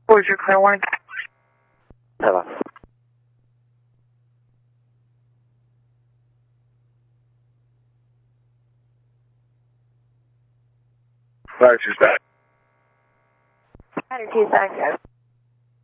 Where's your clear warning? Hello. Roger's back. 2 seconds.